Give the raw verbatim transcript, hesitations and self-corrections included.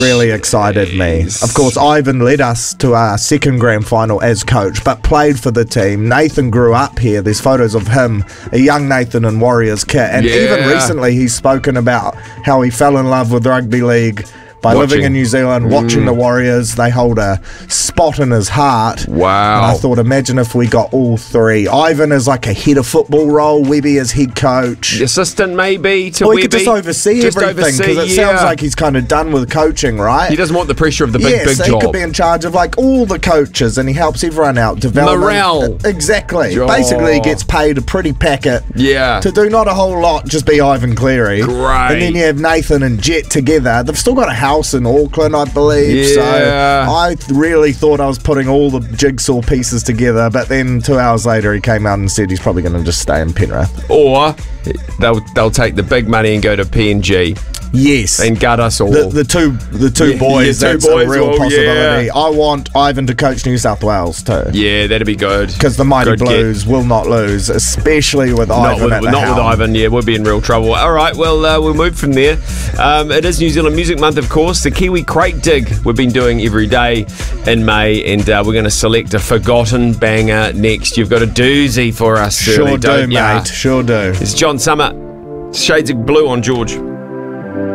really excited me. Of course, Ivan led us to our second grand final as coach, but played for the team. Nathan grew up here. There's photos of him, a young Nathan in Warriors kit. And Yeah. even recently, he's spoken about how he fell in love with rugby league by Watching. living in New Zealand, watching Mm. the Warriors. They hold a spot in his heart. Wow. And I thought, imagine if we got all three. Ivan is like a head of football role. Webby is head coach. The assistant maybe to Or Webby. he could just oversee Just everything, because oversee, it yeah. sounds like he's kind of done with coaching, right? He doesn't want the pressure of the big, yeah, big so job. he could be in charge of like all the coaches, and he helps everyone out. Development. Morale. Exactly. Oh. Basically, he gets paid a pretty packet Yeah. to do not a whole lot, just be Ivan Cleary. Great. And then you have Nathan and Jet together. They've still got a house in Auckland, I believe. Yeah. So I really thought I was putting all the jigsaw pieces together, but then two hours later he came out and said he's probably going to just stay in Penrith. Or they'll they'll take the big money and go to P N G Yes. and gut us all. The, the two the two Yeah, boys, yeah, two that's boys, a real oh, possibility. yeah. I want Ivan to coach New South Wales too. yeah, that'd be good. Because the Mighty Good get. Blues will not lose, especially with Not, Ivan with, at the not with helm. Ivan, yeah, we'll be in real trouble. All right, well, uh, we'll move from there. Um, it is New Zealand Music Month, of course. The Kiwi Crate Dig we've been doing every day in May, and uh, we're going to select a forgotten banger next. You've got a doozy for us, Sure Shirley, do, don't ya? mate. Sure do. It's John Summer, Shades of Blue on George.